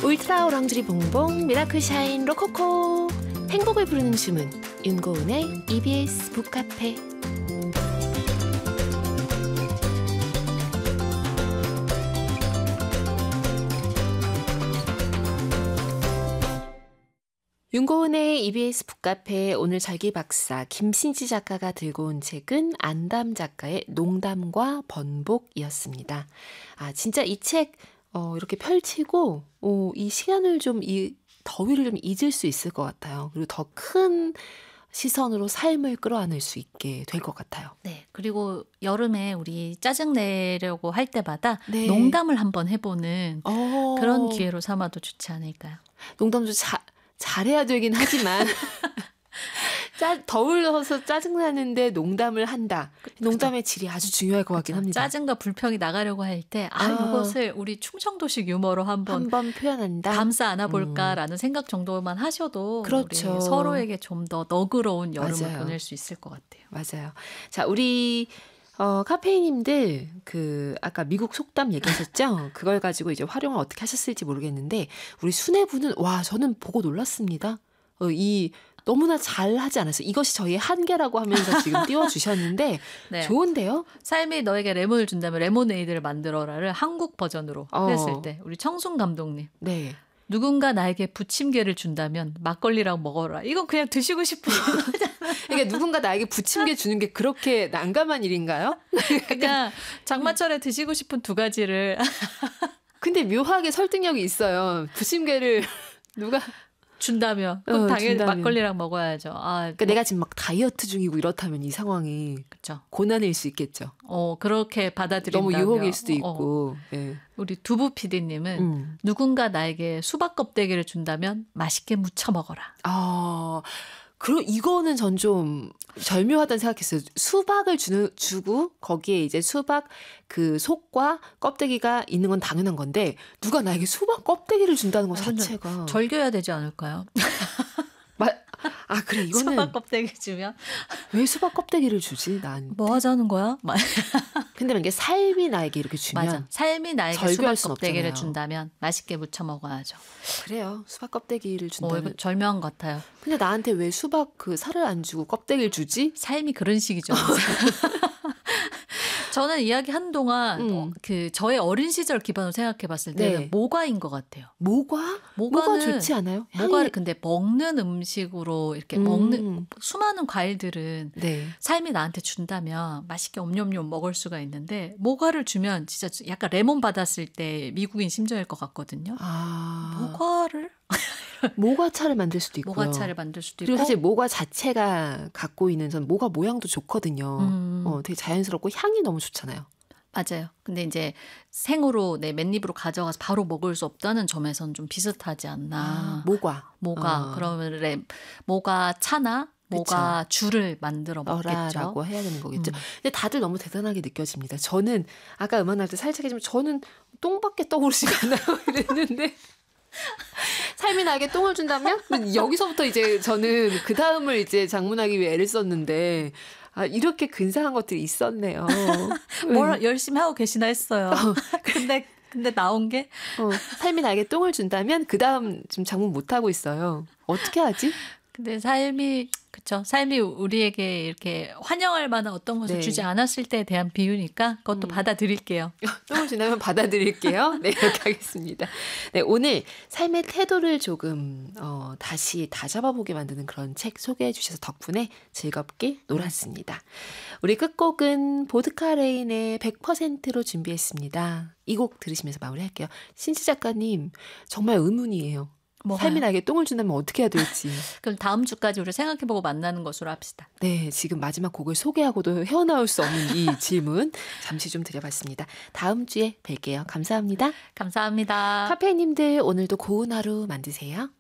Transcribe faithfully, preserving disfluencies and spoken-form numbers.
울트라 오랑주리 봉봉 미라클 샤인 로코코 행복을 부르는 주문 윤고은의 이비에스 북카페. 윤고은의 이비에스 북카페 오늘 절기박사 김신지 작가가 들고 온 책은 안담 작가의 농담과 번복이었습니다. 아 진짜 이 책 어, 이렇게 펼치고 어, 이 시간을 좀 이 더위를 좀 잊을 수 있을 것 같아요. 그리고 더 큰 시선으로 삶을 끌어안을 수 있게 될 것 같아요. 네. 그리고 여름에 우리 짜증 내려고 할 때마다 네. 농담을 한번 해보는 어... 그런 기회로 삼아도 좋지 않을까요? 농담도 자, 잘해야 되긴 하지만 짜, 더울러서 짜증나는데 농담을 한다. 농담의 질이 아주 중요할 것 같긴 합니다. 짜증과 불평이 나가려고 할 때 아, 아. 이것을 우리 충청도식 유머로 한번 한번 표현한다. 감싸 안아볼까라는 음. 생각 정도만 하셔도 그렇죠. 우리 서로에게 좀 더 너그러운 여름을 맞아요. 보낼 수 있을 것 같아요. 맞아요. 자, 우리 어, 카페인님들 그 아까 미국 속담 얘기하셨죠? 그걸 가지고 이제 활용을 어떻게 하셨을지 모르겠는데 우리 수뇌부는 와 저는 보고 놀랐습니다. 어, 이 너무나 잘하지 않았어요. 이것이 저희의 한계라고 하면서 지금 띄워주셨는데 네. 좋은데요? 삶이 너에게 레몬을 준다면 레모네이드를 만들어라를 한국 버전으로 어. 했을 때 우리 청순 감독님. 네. 누군가 나에게 부침개를 준다면 막걸리랑 먹어라. 이건 그냥 드시고 싶은 그러니까 누군가 나에게 부침개 주는 게 그렇게 난감한 일인가요? 그냥 장마철에 드시고 싶은 두 가지를. 근데 묘하게 설득력이 있어요. 부침개를 누가 준다면 그럼 어, 당연히 준다면. 막걸리랑 먹어야죠. 아, 그러니까 뭐. 내가 지금 막 다이어트 중이고 이렇다면 이 상황이 그쵸. 고난일 수 있겠죠. 어 그렇게 받아들인다면 너무 유혹일 수도 있고. 어. 네. 우리 두부 피디님은 음. 누군가 나에게 수박 껍데기를 준다면 맛있게 무쳐 먹어라. 아, 그럼 이거는 전 좀 절묘하다는 생각했어요. 수박을 주는, 주고 거기에 이제 수박 그 속과 껍데기가 있는 건 당연한 건데 누가 나에게 수박 껍데기를 준다는 것 자체가 절겨야 되지 않을까요? 마, 아 그래 이거는 수박 껍데기 주면 왜 수박 껍데기를 주지? 난 뭐 하자는 거야? 근데 만약에 삶이 나에게 이렇게 주면 맞아. 삶이 나에게 수박 껍데기를 준다면 맛있게 무쳐 먹어야죠. 그래요. 수박 껍데기를 준다면 어, 절묘한 것 같아요. 근데 나한테 왜 수박 그 살을 안 주고 껍데기를 주지? 삶이 그런 식이죠. 저는 이야기 한동안 음. 그 저의 어린 시절 기반으로 생각해 봤을 때는 네. 모과인 것 같아요. 모과? 모과는 모과 좋지 않아요? 모과를 근데 먹는 음식으로 이렇게 음. 먹는 수많은 과일들은 네. 삶이 나한테 준다면 맛있게 옴뇸뇸 먹을 수가 있는데 모과를 주면 진짜 약간 레몬 받았을 때 미국인 심정일 것 같거든요. 아. 모과를? 모과차를 만들 수도 있고요. 모과차를 만들 수도 있고. 그리고 사실 모과 자체가 갖고 있는 전 모과 모양도 좋거든요. 음. 어, 되게 자연스럽고 향이 너무 좋잖아요. 맞아요. 근데 이제 생으로 내 맨입으로 가져가서 바로 먹을 수 없다는 점에서는 좀 비슷하지 않나. 아, 모과. 모과. 어. 그러면 레, 모과 차나 모과 그쵸. 주를 만들어 먹겠죠. 라고 해야 되는 거겠죠. 음. 근데 다들 너무 대단하게 느껴집니다. 저는 아까 음악 나올 때 살짝 했지만 저는 똥밖에 떠오르지가 않아요. 이랬는데 삶이 나에게 똥을 준다면? 여기서부터 이제 저는 그 다음을 이제 장문하기 위해 애를 썼는데 아, 이렇게 근사한 것들이 있었네요. 뭘 열심히 하고 계시나 했어요. 어. 근데 근데 나온 게 어, 삶이 나에게 똥을 준다면 그 다음 지금 장문 못 하고 있어요. 어떻게 하지? 근데 삶이 그쵸 삶이 우리에게 이렇게 환영할 만한 어떤 것을 네. 주지 않았을 때에 대한 비유니까 그것도 음. 받아들일게요. 똥을 준다면 받아들일게요. 네 이렇게 하겠습니다. 네 오늘 삶의 태도를 조금 어, 다시 다잡아보게 만드는 그런 책 소개해 주셔서 덕분에 즐겁게 놀았습니다. 우리 끝곡은 보드카레인의 백 퍼센트로 준비했습니다. 이 곡 들으시면서 마무리할게요. 신지 작가님 정말 의문이에요. 뭐가요? 삶이 나에게 똥을 준다면 어떻게 해야 될지. 그럼 다음 주까지 우리 생각해보고 만나는 것으로 합시다. 네, 지금 마지막 곡을 소개하고도 헤어나올 수 없는 이 질문 잠시 좀 드려봤습니다. 다음 주에 뵐게요. 감사합니다. 감사합니다. 카페님들 오늘도 고운 하루 만드세요.